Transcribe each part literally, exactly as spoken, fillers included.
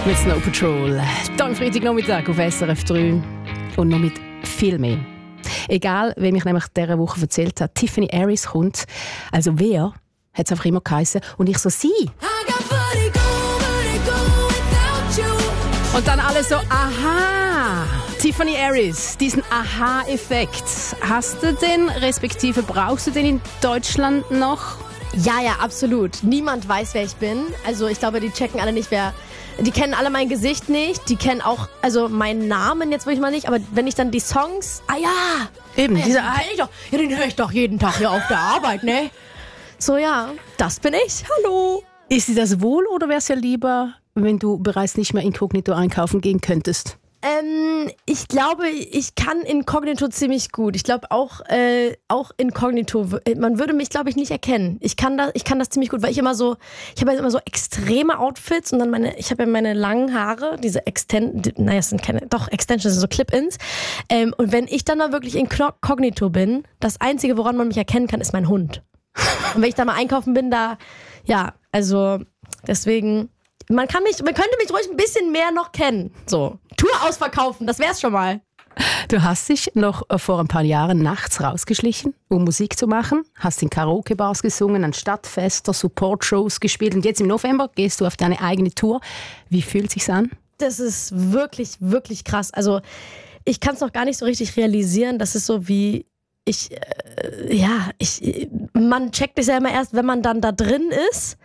Mit Snow Patrol. Dann Freitagnachmittag auf S R F drei. Und noch mit viel mehr. Egal, wem ich nämlich diese Woche erzählt habe, Tiffany Harris kommt. Also wer, hat es einfach immer geheißen. Und ich so, sie. Und dann alle so, aha. Tiffany Harris, diesen Aha-Effekt. Hast du den, respektive brauchst du den in Deutschland noch? Ja, ja, absolut. Niemand weiß, wer ich bin. Also ich glaube, die checken alle nicht, wer... Die kennen alle mein Gesicht nicht. Die kennen auch, also meinen Namen jetzt wirklich mal nicht. Aber wenn ich dann die Songs... Ah ja! Eben, dieser... dieser... Den, doch, ja, den höre ich doch jeden Tag hier auf der Arbeit, ne? So, ja, das bin ich. Hallo! Ist dir das wohl oder wäre es ja lieber, wenn du bereits nicht mehr inkognito einkaufen gehen könntest? Ähm, ich glaube, ich kann inkognito ziemlich gut. Ich glaube auch, äh, auch inkognito, man würde mich, glaube ich, nicht erkennen. Ich kann das, ich kann das ziemlich gut, weil ich immer so, ich habe ja immer so extreme Outfits und dann meine, ich habe ja meine langen Haare, diese Extend, naja, das sind keine, doch, Extensions, so Clip-Ins. Ähm, und wenn ich dann mal wirklich inkognito bin, das Einzige, woran man mich erkennen kann, ist mein Hund. Und wenn ich da mal einkaufen bin, da, ja, also deswegen... Man kann mich, man könnte mich ruhig ein bisschen mehr noch kennen. So, Tour ausverkaufen, das wär's schon mal. Du hast dich noch vor ein paar Jahren nachts rausgeschlichen, um Musik zu machen, hast in Karaoke-Bars gesungen, an Stadtfester, Support-Shows gespielt und jetzt im November gehst du auf deine eigene Tour. Wie fühlt sich's an? Das ist wirklich, wirklich krass. Also ich kann es noch gar nicht so richtig realisieren. Das ist so wie ich, äh, ja, ich, man checkt es ja immer erst, wenn man dann da drin ist.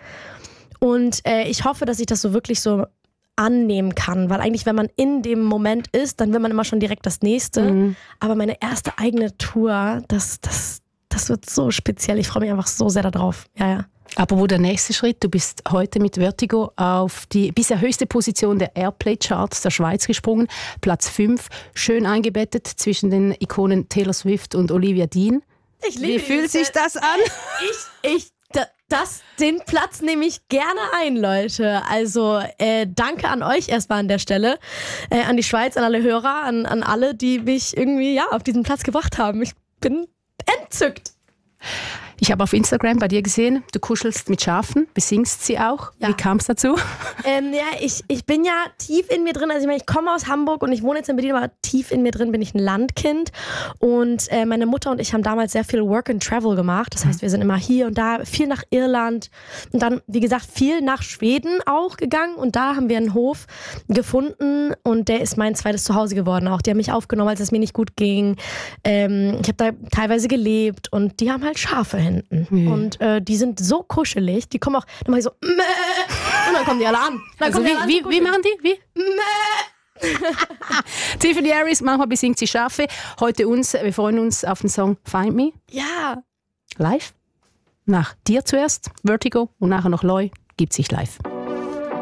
Und äh, ich hoffe, dass ich das so wirklich so annehmen kann, weil eigentlich, wenn man in dem Moment ist, dann will man immer schon direkt das Nächste. Mhm. Aber meine erste eigene Tour, das, das, das wird so speziell. Ich freue mich einfach so sehr darauf. Ja, ja. Aber wo der nächste Schritt? Du bist heute mit Vertigo auf die bisher höchste Position der Airplay-Charts der Schweiz gesprungen. Platz fünf, schön eingebettet zwischen den Ikonen Taylor Swift und Olivia Dean. Ich liebe Wie fühlt sich das an? Ich, ich, das, den Platz nehme ich gerne ein, Leute. Also äh, danke an euch erstmal an der Stelle, äh, an die Schweiz, an alle Hörer, an, an alle, die mich irgendwie ja auf diesen Platz gebracht haben. Ich bin entzückt. Ich habe auf Instagram bei dir gesehen, du kuschelst mit Schafen, besingst sie auch. Ja. Wie kam es dazu? Ähm, ja, ich, ich bin ja tief in mir drin, also ich meine, ich komme aus Hamburg und ich wohne jetzt in Berlin, aber tief in mir drin bin ich ein Landkind und äh, meine Mutter und ich haben damals sehr viel Work and Travel gemacht, das heißt, wir sind immer hier und da, viel nach Irland und dann, wie gesagt, viel nach Schweden auch gegangen und da haben wir einen Hof gefunden und der ist mein zweites Zuhause geworden auch. Die haben mich aufgenommen, als es mir nicht gut ging. Ähm, ich habe da teilweise gelebt und die haben halt Schafe hinten. Mhm. Und äh, die sind so kuschelig, die kommen auch, dann mache ich so Mäh! Und dann kommen die alle an. Dann also wie, alle wie, wie machen die? Wie? Mäh! Tiffany Harris, manchmal besingt sie Schafe. Heute uns, wir freuen uns auf den Song Find Me. Ja. Live. Nach dir zuerst, Vertigo und nachher noch Loy, gibt sich live.